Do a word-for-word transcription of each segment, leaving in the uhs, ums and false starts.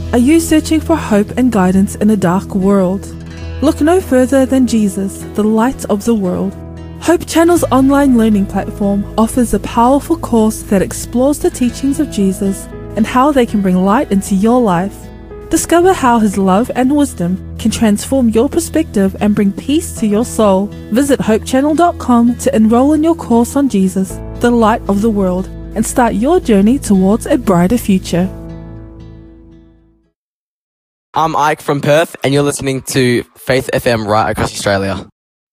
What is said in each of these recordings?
Are you searching for hope and guidance in a dark world? Look no further than Jesus, the light of the world. Hope Channel's online learning platform offers a powerful course that explores the teachings of Jesus and how they can bring light into your life. Discover how His love and wisdom can transform your perspective and bring peace to your soul. Visit hope channel dot com to enroll in your course on Jesus, the light of the world, and start your journey towards a brighter future. I'm Ike from Perth, and you're listening to Faith F M right across Australia.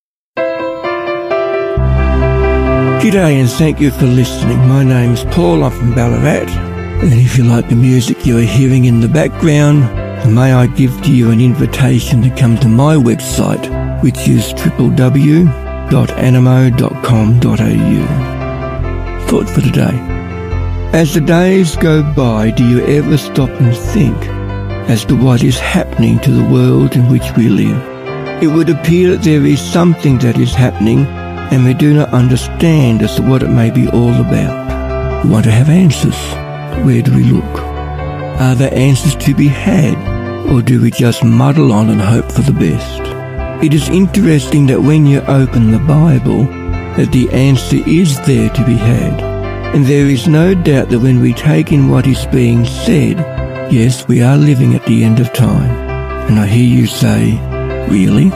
G'day and thank you for listening. My name's Paul, I'm from Ballarat, and if you like the music you are hearing in the background, may I give to you an invitation to come to my website, which is w w w dot animo dot com dot a u. Thought for today. As the days go by, do you ever stop and think as to what is happening to the world in which we live? It would appear that there is something that is happening and we do not understand as to what it may be all about. We want to have answers. Where do we look? Are there answers to be had, or do we just muddle on and hope for the best? It is interesting that when you open the Bible, that the answer is there to be had. And there is no doubt that when we take in what is being said, yes, we are living at the end of time. And I hear you say, really?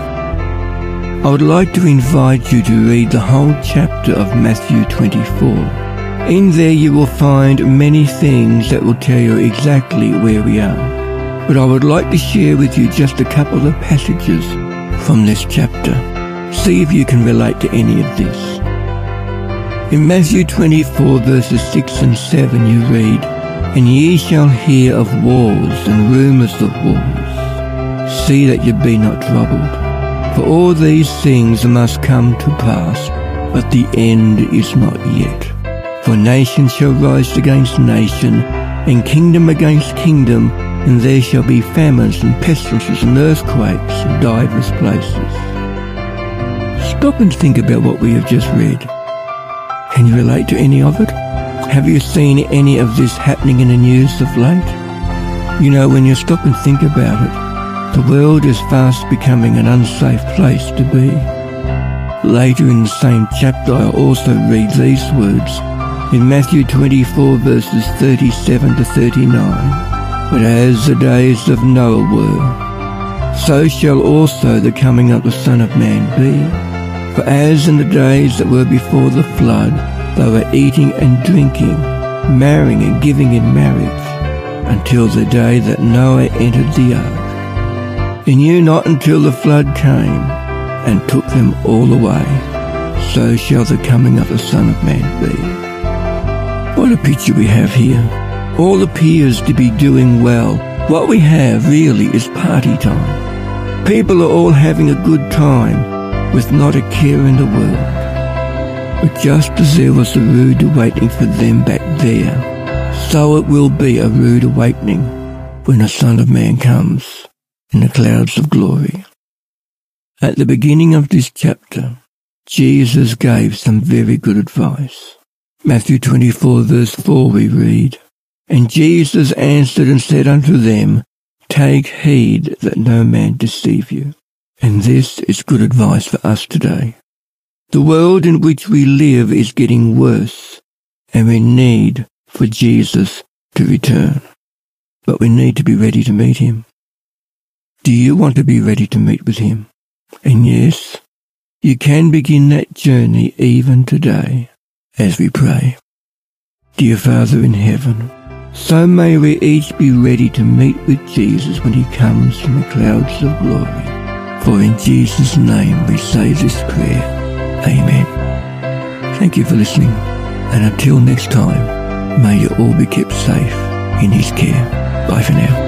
I would like to invite you to read the whole chapter of Matthew twenty-four. In there you will find many things that will tell you exactly where we are. But I would like to share with you just a couple of passages from this chapter. See if you can relate to any of this. In Matthew twenty-four verses six and seven you read, "And ye shall hear of wars and rumours of wars. See that ye be not troubled. For all these things must come to pass, but the end is not yet. For nation shall rise against nation, and kingdom against kingdom, and there shall be famines and pestilences and earthquakes in divers places." Stop and think about what we have just read. Can you relate to any of it? Have you seen any of this happening in the news of late? You know, when you stop and think about it, the world is fast becoming an unsafe place to be. Later in the same chapter I also read these words in Matthew twenty-four verses thirty-seven to thirty-nine. "But as the days of Noah were, so shall also the coming of the Son of Man be. For as in the days that were before the flood, they were eating and drinking, marrying and giving in marriage, until the day that Noah entered the ark. He knew not until the flood came and took them all away. So shall the coming of the Son of Man be." What a picture we have here. All appears to be doing well. What we have really is party time. People are all having a good time with not a care in the world. But just as there was a rude awakening for them back there, so it will be a rude awakening when the Son of Man comes in the clouds of glory. At the beginning of this chapter, Jesus gave some very good advice. Matthew twenty-four verse four we read, "And Jesus answered and said unto them, Take heed that no man deceive you." And this is good advice for us today. The world in which we live is getting worse, and we need for Jesus to return. But we need to be ready to meet him. Do you want to be ready to meet with him? And yes, you can begin that journey even today as we pray. Dear Father in heaven, so may we each be ready to meet with Jesus when he comes in the clouds of glory. For in Jesus' name we say this prayer. Amen. Thank you for listening, and until next time, may you all be kept safe in his care. Bye for now.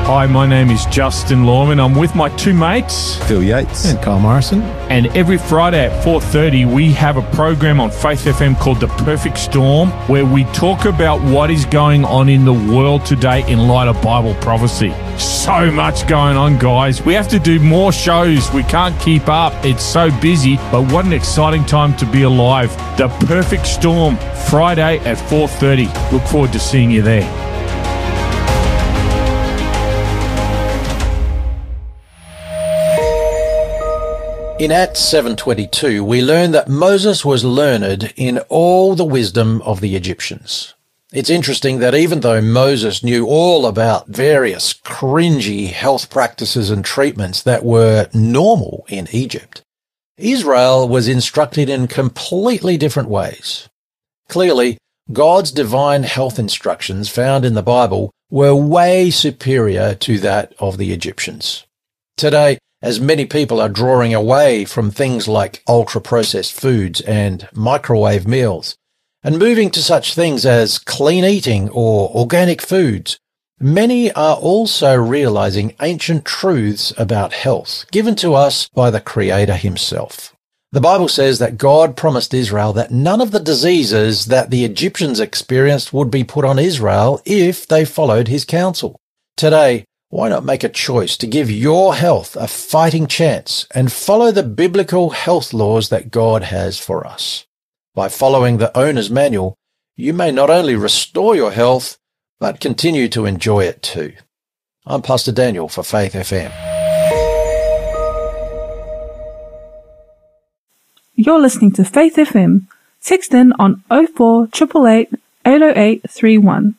Hi, my name is Justin Lorman. I'm with my two mates, Phil Yates and Carl Morrison. And every Friday at four thirty, we have a program on Faith F M called The Perfect Storm, where we talk about what is going on in the world today in light of Bible prophecy. So much going on, guys. We have to do more shows. We can't keep up. It's so busy, but what an exciting time to be alive. The Perfect Storm, Friday at four thirty. Look forward to seeing you there. In Acts seven twenty-two, we learn that Moses was learned in all the wisdom of the Egyptians. It's interesting that even though Moses knew all about various cringy health practices and treatments that were normal in Egypt, Israel was instructed in completely different ways. Clearly, God's divine health instructions found in the Bible were way superior to that of the Egyptians. Today, as many people are drawing away from things like ultra-processed foods and microwave meals, and moving to such things as clean eating or organic foods, many are also realizing ancient truths about health given to us by the Creator himself. The Bible says that God promised Israel that none of the diseases that the Egyptians experienced would be put on Israel if they followed his counsel. Today, why not make a choice to give your health a fighting chance and follow the biblical health laws that God has for us? By following the owner's manual, you may not only restore your health, but continue to enjoy it too. I'm Pastor Daniel for Faith F M. You're listening to Faith F M. Text in on oh four eight eight eight, eight oh eight three one.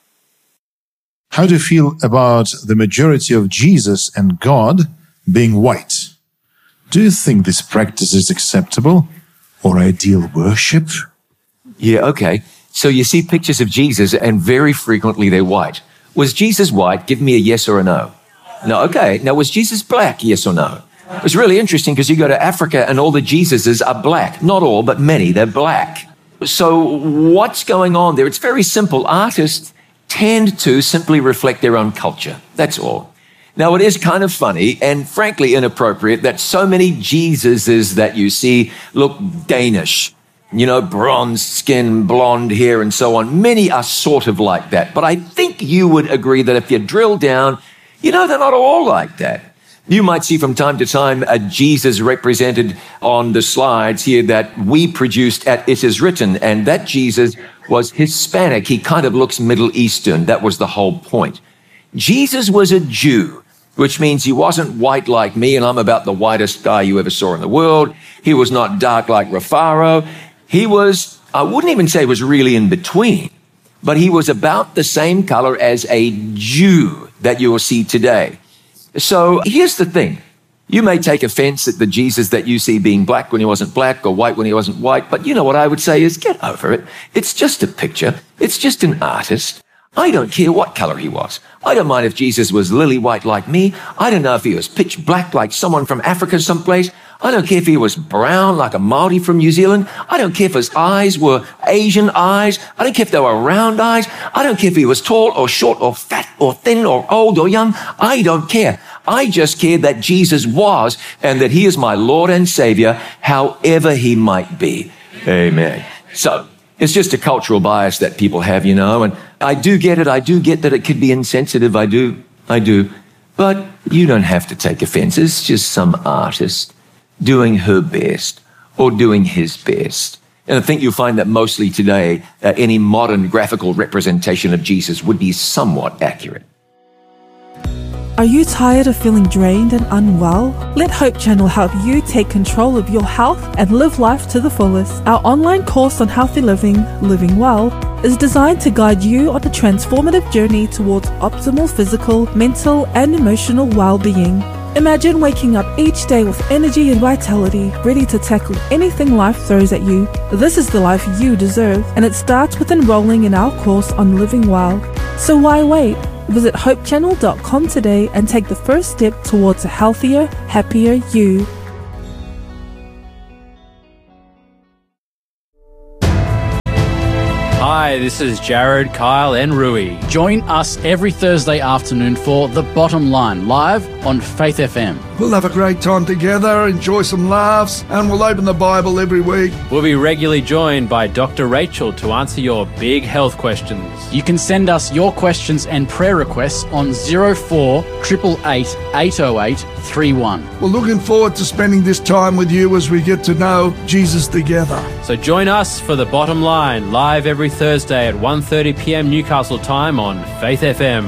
How do you feel about the majority of Jesus and God being white? Do you think this practice is acceptable or ideal worship? Yeah, okay. So you see pictures of Jesus and very frequently they're white. Was Jesus white? Give me a yes or a no. No, okay. Now, was Jesus black? Yes or no? It's really interesting because you go to Africa and all the Jesuses are black. Not all, but many. They're black. So what's going on there? It's very simple. Artists tend to simply reflect their own culture. That's all. Now, it is kind of funny and frankly inappropriate that so many Jesuses that you see look Danish, you know, bronze skin, blonde hair, and so on. Many are sort of like that. But I think you would agree that if you drill down, you know, they're not all like that. You might see from time to time a Jesus represented on the slides here that we produced at It Is Written, and that Jesus was Hispanic. He kind of looks Middle Eastern. That was the whole point. Jesus was a Jew, which means he wasn't white like me, and I'm about the whitest guy you ever saw in the world. He was not dark like Rafaro. He was, I wouldn't even say was really in between, but he was about the same color as a Jew that you will see today. So here's the thing. You may take offense at the Jesus that you see being black when he wasn't black or white when he wasn't white, but you know what I would say is get over it. It's just a picture. It's just an artist. I don't care what color he was. I don't mind if Jesus was lily white like me. I don't know if he was pitch black like someone from Africa someplace. I don't care if he was brown like a Maori from New Zealand. I don't care if his eyes were Asian eyes. I don't care if they were round eyes. I don't care if he was tall or short or fat or thin or old or young. I don't care. I just care that Jesus was and that he is my Lord and Savior, however he might be. Amen. So it's just a cultural bias that people have, you know, and I do get it. I do get that it could be insensitive. I do. I do. But you don't have to take offense. It's just some artist doing her best or doing his best. And I think you'll find that mostly today, uh, any modern graphical representation of Jesus would be somewhat accurate. Are you tired of feeling drained and unwell? Let Hope Channel help you take control of your health and live life to the fullest. Our online course on healthy living, Living Well, is designed to guide you on a transformative journey towards optimal physical, mental, and emotional well-being. Imagine waking up each day with energy and vitality, ready to tackle anything life throws at you. This is the life you deserve, and it starts with enrolling in our course on Living Well. So why wait? Visit hope channel dot com today and take the first step towards a healthier, happier you. Hi, Hi, this is Jared, Kyle and Rui. Join us every Thursday afternoon for The Bottom Line, live on Faith F M. We'll have a great time together, enjoy some laughs, and we'll open the Bible every week. We'll be regularly joined by Doctor Rachel to answer your big health questions. You can send us your questions and prayer requests on zero four eight eight eight, eight oh eight three one. We're looking forward to spending this time with you as we get to know Jesus together. So join us for The Bottom Line, live every Thursday at one thirty p m Newcastle time on Faith F M.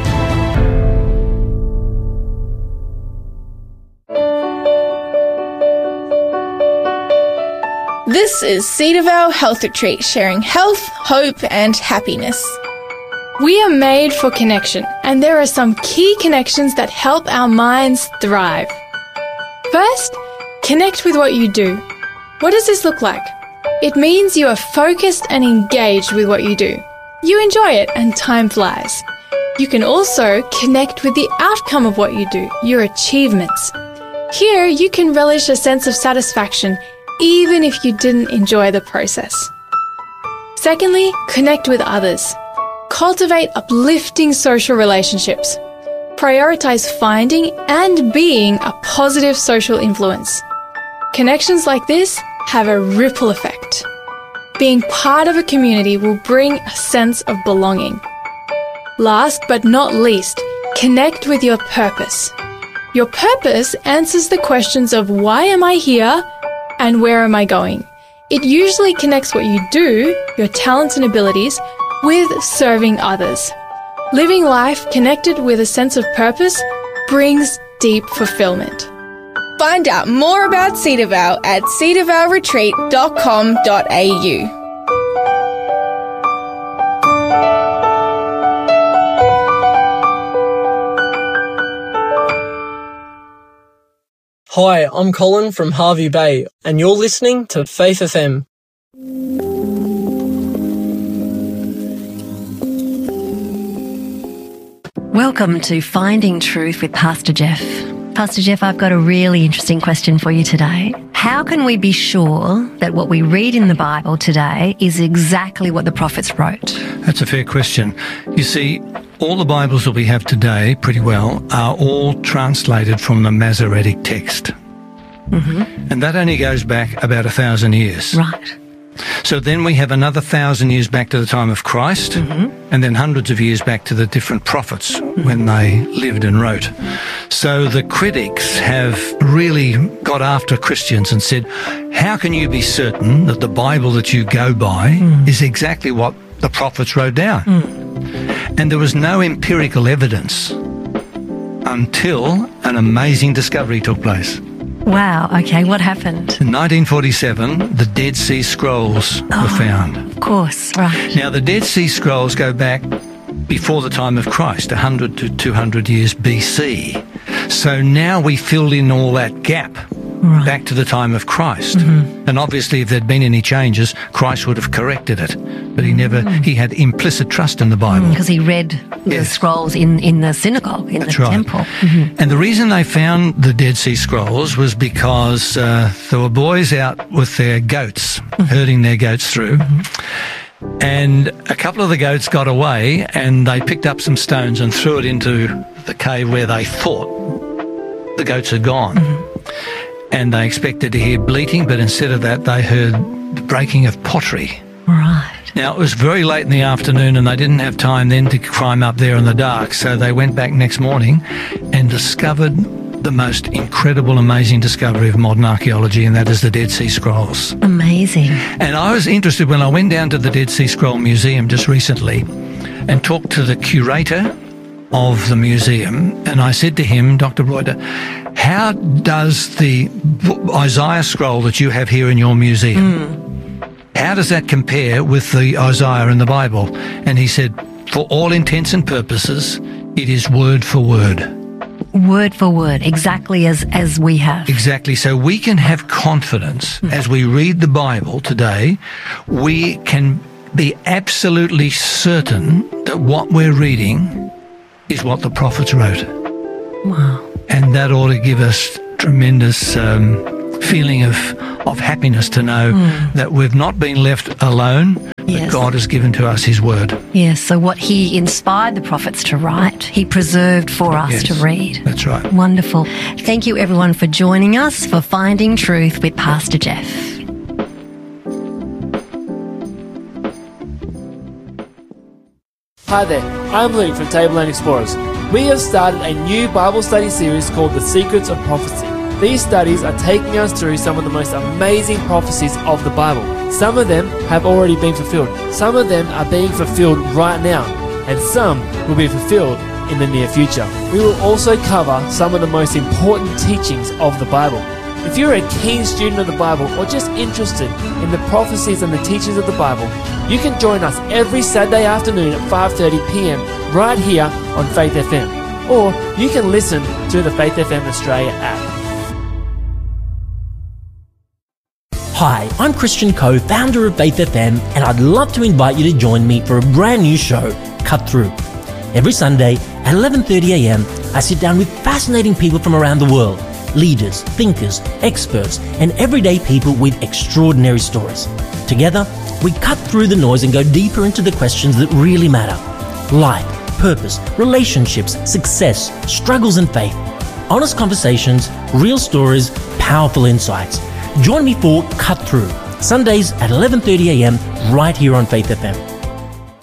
This is Cedarvale Health Retreat, sharing health, hope and happiness. We are made for connection, and there are some key connections that help our minds thrive. First, connect with what you do. What does this look like? It means you are focused and engaged with what you do. You enjoy it and time flies. You can also connect with the outcome of what you do, your achievements. Here, you can relish a sense of satisfaction even if you didn't enjoy the process. Secondly, connect with others. Cultivate uplifting social relationships. Prioritize finding and being a positive social influence. Connections like this have a ripple effect. Being part of a community will bring a sense of belonging. Last but not least, connect with your purpose. Your purpose answers the questions of why am I here and where am I going? It usually connects what you do, your talents and abilities, with serving others. Living life connected with a sense of purpose brings deep fulfillment. Find out more about Cedarvale at cedarvale retreat dot com dot a u. Hi, I'm Colin from Harvey Bay, and you're listening to Faith F M. Welcome to Finding Truth with Pastor Jeff. Pastor Jeff, I've got a really interesting question for you today. How can we be sure that what we read in the Bible today is exactly what the prophets wrote? That's a fair question. You see, all the Bibles that we have today, pretty well, are all translated from the Masoretic text. Mm-hmm. And that only goes back about a thousand years. Right. So then we have another thousand years back to the time of Christ, mm-hmm. and then hundreds of years back to the different prophets mm-hmm. when they lived and wrote. So the critics have really got after Christians and said, how can you be certain that the Bible that you go by mm. is exactly what the prophets wrote down? Mm. And there was no empirical evidence until an amazing discovery took place. Wow, okay, what happened? In nineteen forty-seven, the Dead Sea Scrolls oh, were found. Of course, right. Now, the Dead Sea Scrolls go back before the time of Christ, one hundred to two hundred years B C. So now we filled in all that gap right. back to the time of Christ. Mm-hmm. And obviously, if there'd been any changes, Christ would have corrected it. But he never, mm. he had implicit trust in the Bible. Because mm, he read the yes. scrolls in, in the synagogue, in That's the right. temple. Mm-hmm. And the reason they found the Dead Sea Scrolls was because uh, there were boys out with their goats, mm-hmm. herding their goats through. Mm-hmm. And a couple of the goats got away and they picked up some stones and threw it into the cave where they thought the goats had gone. Mm-hmm. And they expected to hear bleating, but instead of that, they heard the breaking of pottery. Right. Now, it was very late in the afternoon and they didn't have time then to climb up there in the dark, so they went back next morning and discovered the most incredible, amazing discovery of modern archaeology, and that is the Dead Sea Scrolls. Amazing. And I was interested when I went down to the Dead Sea Scroll Museum just recently and talked to the curator of the museum, and I said to him, Doctor Reuter, how does the Isaiah scroll that you have here in your museum, mm. how does that compare with the Isaiah in the Bible? And he said, for all intents and purposes, it is word for word. Word for word, exactly as, as we have. Exactly. So we can have confidence mm. as we read the Bible today. We can be absolutely certain that what we're reading is what the prophets wrote. Wow. And that ought to give us tremendous um, feeling of, of happiness to know mm. that we've not been left alone. Yes. that God has given to us, his word. Yes, so what he inspired the prophets to write, he preserved for us Yes, to read. That's right. Wonderful. Thank you everyone for joining us for Finding Truth with Pastor Jeff. Hi there, I'm Luke from Tableland Explorers. We have started a new Bible study series called The Secrets of Prophecy. These studies are taking us through some of the most amazing prophecies of the Bible. Some of them have already been fulfilled. Some of them are being fulfilled right now. And some will be fulfilled in the near future. We will also cover some of the most important teachings of the Bible. If you're a keen student of the Bible or just interested in the prophecies and the teachings of the Bible, you can join us every Saturday afternoon at five thirty p m right here on Faith F M. Or you can listen to the Faith F M Australia app. Hi, I'm Christian Coe, founder of Faith F M, and I'd love to invite you to join me for a brand new show, Cut Through. Every Sunday at eleven thirty a m, I sit down with fascinating people from around the world, leaders, thinkers, experts, and everyday people with extraordinary stories. Together, we cut through the noise and go deeper into the questions that really matter. Life, purpose, relationships, success, struggles and faith. Honest conversations, real stories, powerful insights. Join me for Cut Through, Sundays at eleven thirty a m right here on Faith F M.